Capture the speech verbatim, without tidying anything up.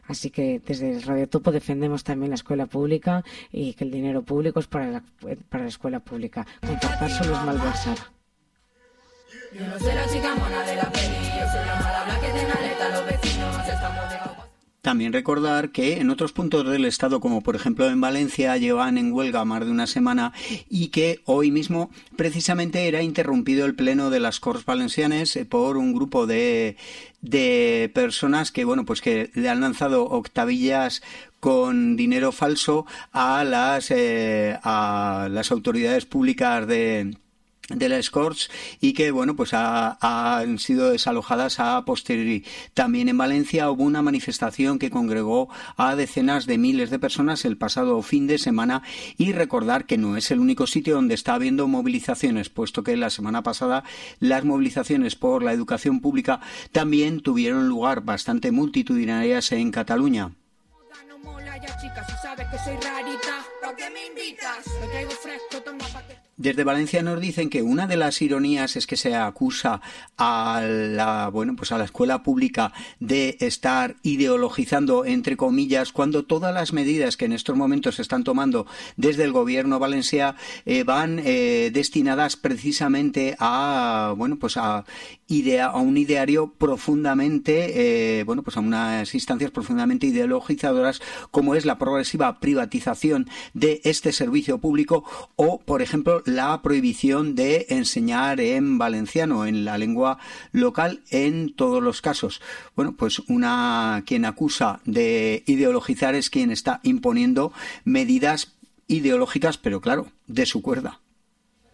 Así que desde el Radio Topo defendemos también la escuela pública y que el dinero público es para la, para la escuela pública. Concertar solo es malversar. Yo no soy la chica mona de la peli, yo soy la mala blanca que tiene alerta a los vecinos, estamos de gaupa. También recordar que en otros puntos del estado, como por ejemplo en Valencia, llevan en huelga más de una semana y que hoy mismo precisamente era interrumpido el pleno de las Corts Valencianes por un grupo de, de personas que, bueno, pues que le han lanzado octavillas con dinero falso a las, eh, a las autoridades públicas de de las Corts y que, bueno, pues ha, han sido desalojadas a posteriori. También en Valencia hubo una manifestación que congregó a decenas de miles de personas el pasado fin de semana, y recordar que no es el único sitio donde está habiendo movilizaciones, puesto que la semana pasada las movilizaciones por la educación pública también tuvieron lugar bastante multitudinarias en Cataluña. Desde Valencia nos dicen que una de las ironías es que se acusa a la, bueno, pues a la escuela pública de estar ideologizando, entre comillas, cuando todas las medidas que en estos momentos se están tomando desde el gobierno valenciano eh, van eh, destinadas precisamente a, bueno, pues a idea, a un ideario profundamente, eh, bueno, pues a unas instancias profundamente ideologizadoras, como es la progresiva privatización de este servicio público o, por ejemplo, la prohibición de enseñar en valenciano, en la lengua local, en todos los casos. Bueno, pues una quien acusa de ideologizar es quien está imponiendo medidas ideológicas, pero claro, de su cuerda.